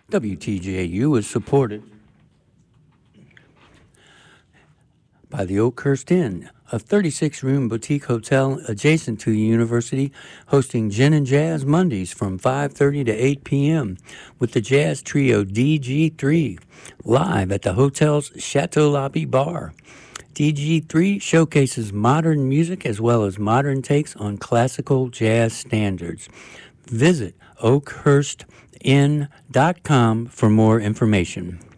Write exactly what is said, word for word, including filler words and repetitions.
W T J U is supported by the Oakhurst Inn, a thirty-six room boutique hotel adjacent to the university, hosting gin and jazz Mondays from five thirty to eight p.m. with the jazz trio D G three, live at the hotel's Chateau Lobby Bar. D G three showcases modern music as well as modern takes on classical jazz standards. Visit oakhurst inn dot com for more information.